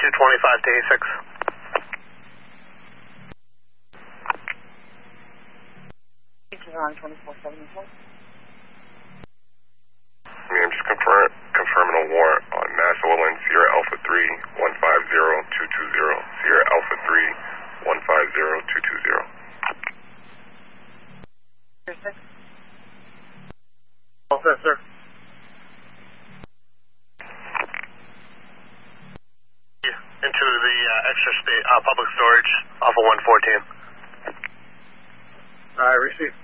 225 to A6. On 2474. I'm just confirming a warrant on Mass Olin, Sierra Alpha 3, 150220. Sierra Alpha 3, 150220. All set, sir. Into the extra state public storage off of 114. Alright, receive.